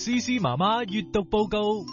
思思媽媽閱讀報告。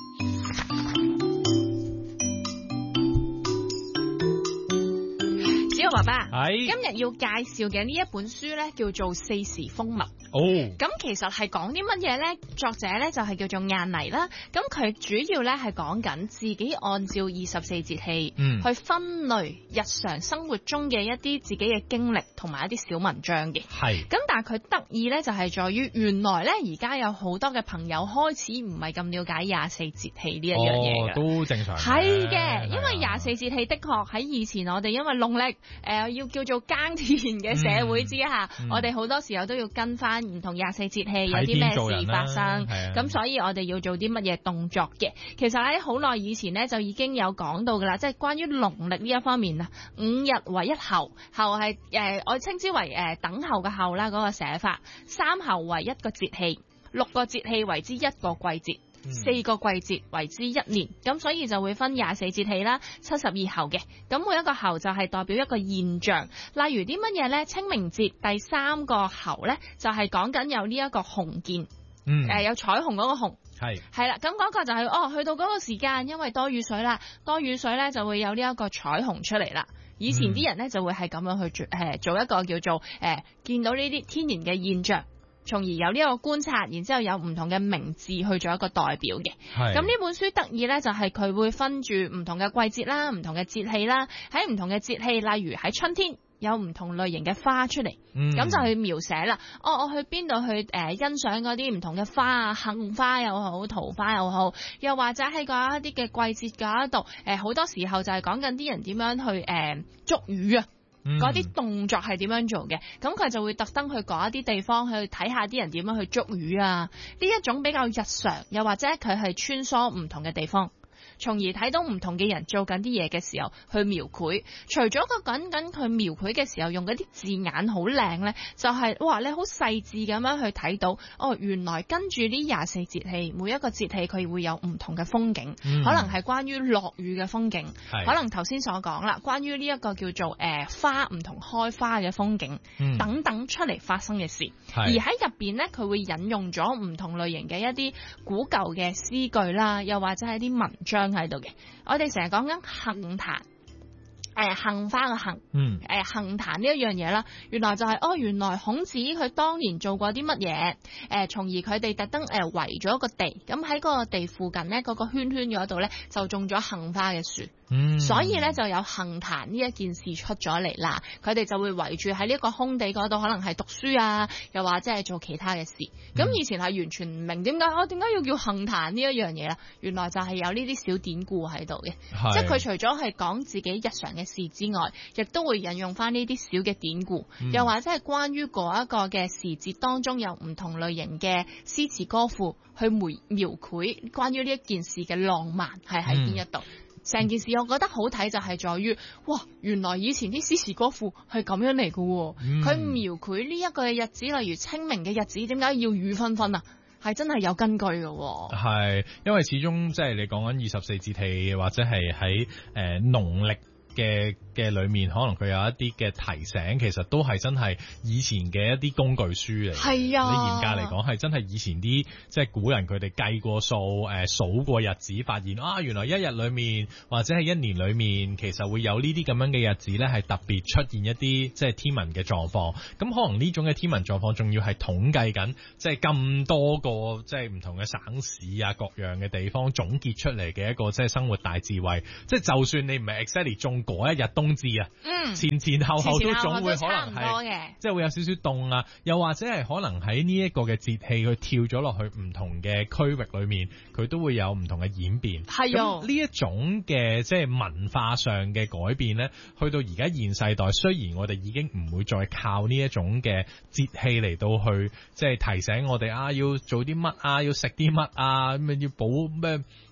小爸爸， 係今日要介紹嘅呢一本書呢，叫做《四時風物》。 哦， 咁其實係講啲乜嘢呢？作者呢就係叫做晏妮啦。咁佢主要呢係講緊自己按照24節氣去分類日常生活中嘅一啲自己嘅經歷同埋一啲小文章嘅。 係。 咁但係佢得意呢就係在於原來呢而家有好多嘅朋友開始唔係咁了解24節氣呢一樣嘢㗎。 都正常。 係嘅，因為24節氣的確喺以前我哋因為農曆要叫做耕田嘅社會之下，我哋好多時候都要跟翻唔同24節氣有啲咩事發生，咁所以我哋要做啲乜嘢動作嘅。其實喺好耐以前呢，就已經有講到噶啦，即係關於農曆呢一方面啊，5日為一候，候係我稱之為等候嘅候啦，嗰個寫法，3候為一個節氣，6個節氣為之一個季節。4個季節為之一年，咁所以就會分24節氣啦，72候嘅。咁每一個候就係代表一個現象，例如啲乜嘢呢？清明節第3個候呢，就係講緊有呢一個紅鍵，有彩虹嗰個紅，係啦。咁嗰個就係去到嗰個時間，因為多雨水啦，多雨水呢就會有呢一個彩虹出嚟啦。以前啲人呢就會係咁樣去做一個叫做見到呢啲天然嘅現象，從而有呢一個觀察，然之後有唔同嘅名字去做一個代表嘅。咁呢本書得意呢，就係佢會分住唔同嘅季節啦，唔同嘅節氣啦。喺唔同嘅節氣，例如喺春天有唔同類型嘅花出嚟，咁就去描寫啦。我去邊度去欣賞嗰啲唔同嘅花啊，杏花又好，桃花又好，又或者喺嗰一啲嘅季節嗰度，好多時候就係講緊啲人點樣去捉魚啊。嗰啲動作係點樣做嘅？咁佢就會特登去嗰一啲地方去睇下啲人點樣去捉魚啊！呢一種比較日常，又或者佢係穿梭唔同嘅地方，從而睇到唔同嘅人做緊啲嘢嘅時候去描繪。除咗個僅僅佢描繪嘅時候用嗰啲字眼好靚呢，就係哇你好細緻咁樣去睇到原來跟住呢24節氣，每一個節氣佢會有唔同嘅風景，可能係關於落雨嘅風景，可能頭先所講啦，關於呢一個叫做花唔同開花嘅風景，等等出嚟發生嘅事。而喺入邊呢，佢會引用咗唔同類型嘅一啲古舊嘅詩句啦，又或者係啲文章喺度嘅。我哋成日講緊杏壇，杏花嘅杏，杏壇呢一樣嘢啦，原來就係原來孔子佢當年做過啲乜嘢，從而佢哋特登圍咗一個地，咁喺嗰個地附近呢，嗰個圈圈嗰度呢，就種咗杏花嘅樹。所以咧就有杏壇呢一件事出咗嚟啦，佢哋就會圍住喺呢一個空地嗰度，可能係讀書啊，又或者係做其他嘅事。咁以前係完全唔明點解要叫杏壇呢一樣嘢啦，原來就係有呢啲小典故喺度嘅，即係佢除咗係講自己日常嘅事之外，亦都會引用翻呢啲小嘅典故，又或者係關於嗰一個嘅時節當中有唔同類型嘅詩詞歌賦去描繪關於呢一件事嘅浪漫係喺邊一度。成件事我覺得好睇就係在於，哇！原來以前啲詩詞歌賦係咁樣嚟嘅喎，佢描繪呢一個日子，例如清明嘅日子，點解要雨紛紛啊？係真係有根據嘅喎。係， 因為始終即係你講緊24節氣，或者係喺農曆嘅裏面，可能佢有一啲嘅提醒，其實都係真係以前嘅一啲工具書嚟。係啊，你嚴格嚟講係真係以前啲即係古人佢哋計過數，數過日子，發現原來一日裏面或者係一年裏面，其實會有呢啲咁樣嘅日子咧，係特別出現一啲即係天文嘅狀況。咁可能呢種嘅天文狀況仲要係統計緊，即係咁多個即係唔同嘅省市啊，各樣嘅地方總結出嚟嘅一個即係生活大智慧。即係就算你唔係 exactly 中嗰一日冬至啊，前後都總會可能係，即係會有少少凍啊，又或者係可能喺呢一個嘅節氣，佢跳咗落去唔同嘅區域裏面，佢都會有唔同嘅演變。係啊，呢一種嘅即係文化上嘅改變咧，去到而家現世代，雖然我哋已經唔會再靠呢一種嘅節氣嚟到去即係提醒我哋要做啲乜啊，要食啲乜啊，咁要補咩？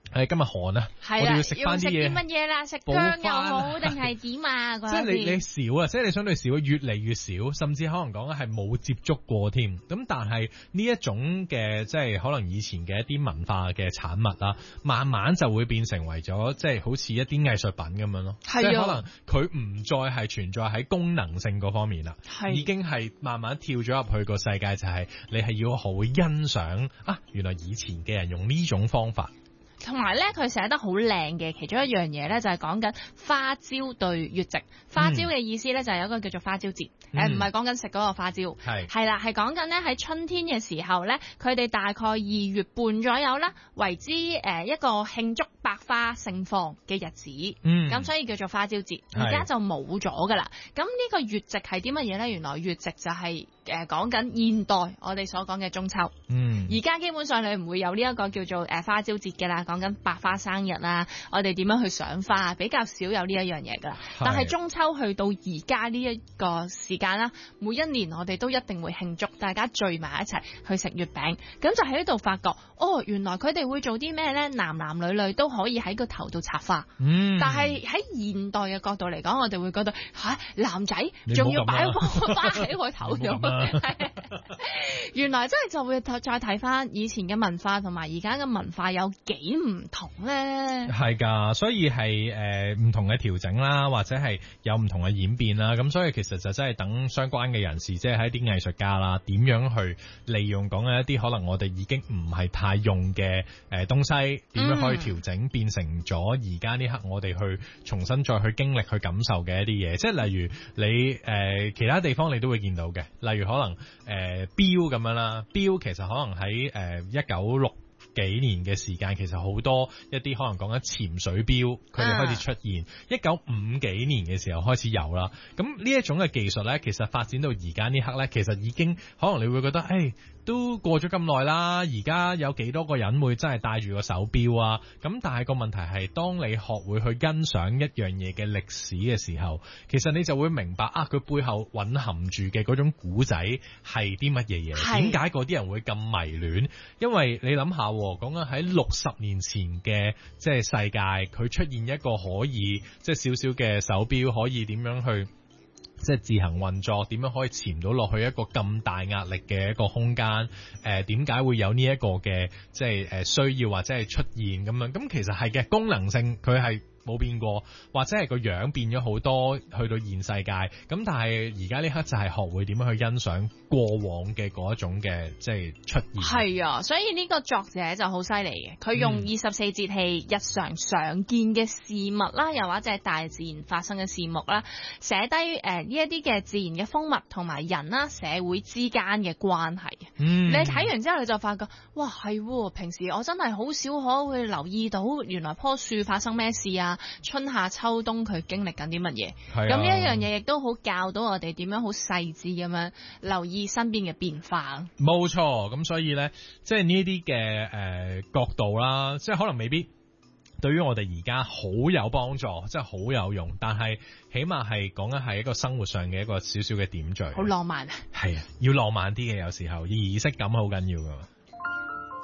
今日寒啊，我哋要食翻啲嘢。 要食啲乜嘢啦？食薑又好定係點啊？ 即係你少啊，即係你相對少，越嚟越少，甚至可能講係冇接觸過添。咁但係呢一種嘅即係可能以前嘅一啲文化嘅產物啦，慢慢就會變成為咗即係好似一啲藝術品咁樣咯。即係可能佢唔再係存在喺功能性嗰方面啦，已經係慢慢跳咗入去個世界，就係你係要好欣賞啊！原來以前嘅人用呢種方法。 同埋咧，佢寫得好靚嘅，其中一樣嘢咧就係講緊花椒對月夕。花椒嘅意思咧就係有一個叫做花椒節，唔係講緊食嗰個花椒，係啦，係講緊咧喺春天嘅時候咧，佢哋大概2月半左右啦，為之一個慶祝百花盛放嘅日子，咁所以叫做花椒節。而家就冇咗噶啦。咁呢個月夕係啲乜嘢咧？原來月夕就係講緊現代我哋所講嘅中秋。而家基本上你唔會有呢一個叫做花椒節嘅啦。講緊百花生日啊，我哋點樣去賞花，比較少有呢一樣嘢噶啦。但係中秋去到而家呢一個時間啦，每一年我哋都一定會慶祝，大家聚埋一齊去食月餅。咁就喺呢度發覺，原來佢哋會做啲咩呢？男男女女都可以喺個頭度插花。但係喺現代嘅角度嚟講，我哋會覺得男仔仲要擺花喺個頭度。原來真係就會再睇翻以前嘅文化同埋而家嘅文化有幾唔同咧。 係㗎，所以係唔同嘅調整啦，或者係有唔同嘅演變啦。咁所以其實就真係等相關嘅人士，即係喺啲藝術家啦，點樣去利用講嘅一啲可能我哋已經唔係太用嘅東西，點樣可以調整變成咗而家呢刻我哋去重新再去經歷去感受嘅一啲嘢。即係例如你其他地方你都會見到嘅，例如可能錶咁樣啦，錶其實可能喺1960幾年嘅時間，其實好多一啲可能講緊潛水錶，佢哋開始出現。1950幾年嘅時候開始有啦。咁呢一種嘅技術咧，其實發展到而家呢刻咧，其實已經可能你會覺得，都過咗咁耐啦，而家有幾多個人會真係戴住個手錶啊？咁但係個問題係，當你學會去欣賞一樣嘢嘅歷史嘅時候，其實你就會明白佢背後蘊含住嘅嗰種古仔係啲乜嘢嘢？點解嗰啲人會咁迷戀？因為你諗下，講緊喺60年前嘅即係世界，佢出現一個可以即係少少嘅手錶，可以點樣去即係自行運作，點樣可以潛到落去一個咁大壓力嘅一個空間？點解會有呢一個嘅即係需要或者係出現咁樣？咁其實係嘅功能性，佢係冇變過，或者係個樣變咗好多，去到現世界。咁但係而家呢刻就係學會點樣去欣賞過往嘅嗰一種嘅即係出現。係啊，所以呢個作者就好犀利嘅，佢用24節氣日常常見嘅事物啦，又或者係大自然發生嘅事物啦，寫低呢一啲嘅自然嘅風物同埋人啦社會之間嘅關係。你睇完之後你就發覺，哇係，平時我真係好少可會留意到原來棵樹發生咩事啊，春夏秋冬佢經歷緊啲乜嘢。咁呢一樣嘢亦都好教到我哋點樣好細緻咁樣留意身邊嘅變化。 冇錯，咁所以呢，即係呢啲嘅角度啦，即係可能未必對於我哋而家好有幫助，即係好有用，但係起碼係講緊係一個生活上嘅一個少少嘅點綴。 好浪漫啊！ 係啊，要浪漫啲嘅，有時候儀式感好緊要㗎。